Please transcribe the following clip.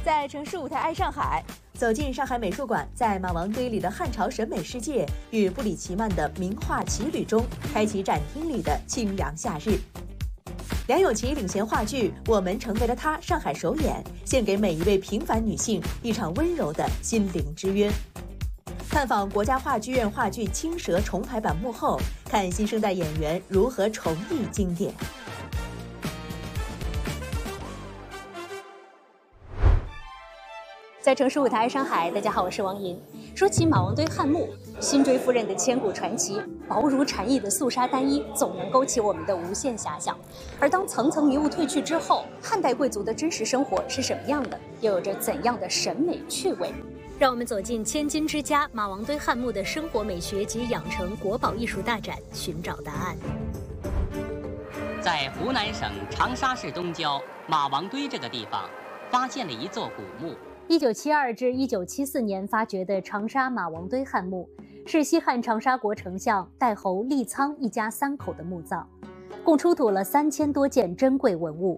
在城市舞台爱上海，走进上海美术馆，在马王堆里的汉朝审美世界与布里奇曼的名画奇旅中，开启展厅里的清凉夏日。梁咏琪领衔话剧《我们成为了他》上海首演，献给每一位平凡女性一场温柔的心灵之约。探访国家话剧院话剧《青蛇》重排版幕后，看新生代演员如何重绎经典。 在城市舞台上海，大家好，我是王莹。说起马王堆汉墓，辛追夫人的千古传奇，薄如蝉翼的素纱单衣，总能勾起我们的无限遐想。而当层层迷雾褪去之后，汉代贵族的真实生活是什么样的？又有着怎样的审美趣味？让我们走进千金之家马王堆汉墓的生活美学及养成国宝艺术大展，寻找答案。 在湖南省长沙市东郊马王堆这个地方，发现了一座古墓。 1972至1974年发掘的长沙马王堆汉墓，是西汉长沙国丞相代侯利苍一家3口的墓葬，共出土了3000多件珍贵文物，